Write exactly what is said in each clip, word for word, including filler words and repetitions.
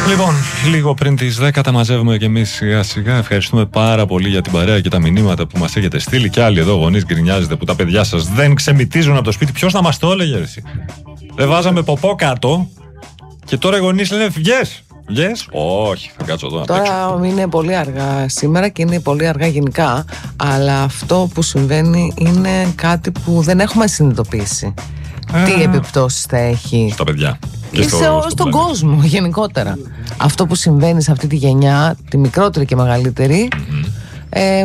Λοιπόν, λίγο πριν τις δέκα τα μαζεύουμε και εμείς σιγά σιγά. Ευχαριστούμε πάρα πολύ για την παρέα και τα μηνύματα που μας έχετε στείλει. Και άλλοι εδώ γονείς γκρινιάζετε που τα παιδιά σας δεν ξεμυτίζουν από το σπίτι. Ποιος να μας το έλεγε, εσύ? Δεν βάζαμε ποπό κάτω και τώρα οι γονείς λένε βγες. Βγες. Όχι, θα κάτσω εδώ να Τώρα παίξω. είναι πολύ αργά σήμερα και είναι πολύ αργά γενικά. Αλλά αυτό που συμβαίνει είναι κάτι που δεν έχουμε συνειδητοποιήσει. Α, Τι επιπτώσεις θα έχει στα παιδιά. Και στο, σε, στο στον πλανήτη. κόσμο γενικότερα. Αυτό που συμβαίνει σε αυτή τη γενιά, τη μικρότερη και μεγαλύτερη, Mm-hmm. ε,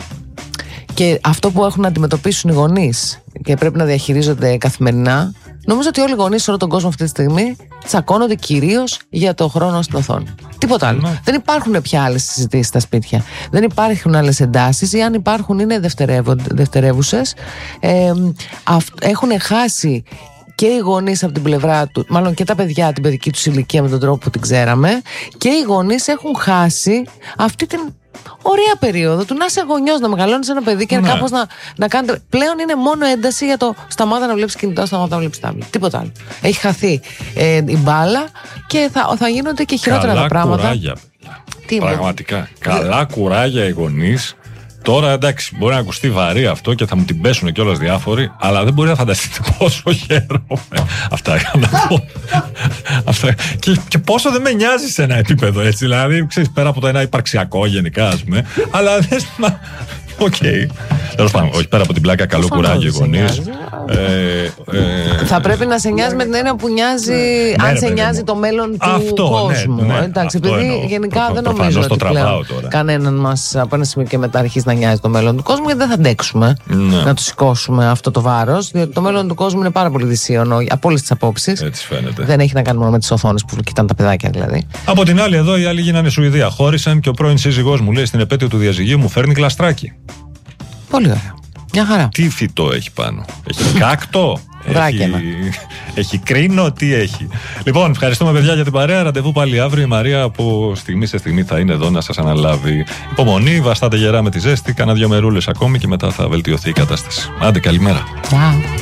και αυτό που έχουν να αντιμετωπίσουν οι γονείς και πρέπει να διαχειρίζονται καθημερινά. Νομίζω ότι όλοι οι γονείς σε όλο τον κόσμο αυτή τη στιγμή τσακώνονται κυρίως για το χρόνο στην οθόνη. Τίποτα άλλο. Ναι. Δεν υπάρχουν πια άλλες συζητήσεις στα σπίτια. Δεν υπάρχουν άλλες εντάσεις, ή αν υπάρχουν είναι δευτερεύουσες. Ε, έχουν χάσει και οι γονείς από την πλευρά του, μάλλον και τα παιδιά την παιδική τους ηλικία με τον τρόπο που την ξέραμε, και οι γονείς έχουν χάσει αυτή την ωραία περίοδο του να είσαι γονιός, να μεγαλώνεις ένα παιδί και Ναι. κάπως να, να κάνετε. Πλέον είναι μόνο ένταση για το σταμάτα να βλέπεις κινητό, σταμάτα να βλέπεις τάμπλετ. Τίποτα άλλο. Έχει χαθεί ε, η μπάλα και θα, θα γίνονται και χειρότερα Καλά τα πράγματα. κουράγια, παιδιά. Τι Πραγματικά. Καλά κουράγια οι γονείς. Τώρα εντάξει, μπορεί να ακουστεί βαρύ αυτό και θα μου την πέσουν κιόλας διάφοροι, αλλά δεν μπορεί να φανταστείτε πόσο χαίρομαι. Αυτά είχα να πω. Αυτά. Και, και πόσο δεν με νοιάζει σε ένα επίπεδο έτσι. Δηλαδή, ξέρεις, πέρα από το ένα υπαρξιακό γενικά, ας πούμε. Αλλά δεν. Οκ. Τέλος πάντων, όχι, πέρα από την πλάκα, καλό κουράγιο οι γονείς. Ε, ε, Θα πρέπει να σε νοιάζει με την έννοια που νοιάζει, Ναι, αν ρε σε παιδί νοιάζει μου. το μέλλον του Αυτό, ναι, κόσμου. ναι, Εντάξει, αυτό επειδή εννοώ. γενικά Προ- δεν προφανώς νομίζω το ότι τραβάω πλέον τώρα. κανέναν μας από ένα σημείο και μετά αρχίζει να νοιάζει το μέλλον του κόσμου, γιατί δεν θα αντέξουμε Ναι. να του σηκώσουμε αυτό το βάρος, διότι το μέλλον του κόσμου είναι πάρα πολύ δυσίωνο από όλες τις απόψεις. έτσι φαίνεται. Δεν έχει να κάνει μόνο με τις οθόνες που κοιτάνε τα παιδάκια δηλαδή. Από την άλλη, εδώ οι άλλοι γίνανε Σουηδία. Χώρισαν και ο πρώην σύζυγός μου λέει στην επέτειο του διαζυγίου μου φέρνει κλαστράκι. Πολύ ωραία. Μια χαρά. Τι φυτό έχει πάνω? Έχει κάκτο? Βράκια. έχει... έχει κρίνο? Τι έχει? Λοιπόν, ευχαριστούμε παιδιά για την παρέα. Ραντεβού πάλι αύριο. Η Μαρία από στιγμή σε στιγμή θα είναι εδώ να σας αναλάβει. Υπομονή, βαστάτε γερά με τη ζέστη. Κάνα δύο μερούλες ακόμη και μετά θα βελτιωθεί η κατάσταση. Άντε, καλημέρα. Ciao.